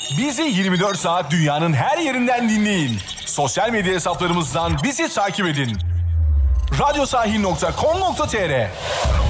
Bizi 24 saat dünyanın her yerinden dinleyin. Sosyal medya hesaplarımızdan bizi takip edin. Radyosahil.com.tr